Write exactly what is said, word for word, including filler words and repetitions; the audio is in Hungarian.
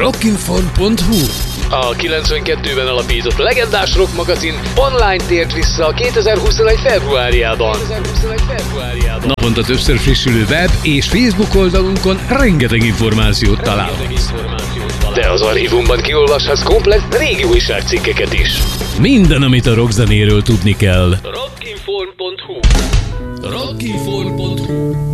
rockinform pont hu. A kilencvenkettőben alapított legendás rock magazin online tért vissza a kétezer-huszonegy februárjában. Naponta többször frissülő web és Facebook oldalunkon rengeteg információt találhatsz. De az archívumban kiolvashatsz komplett régi újságcikkeket is. Minden, amit a rockzenéről tudni kell. rockinform pont hu rockinform pont hu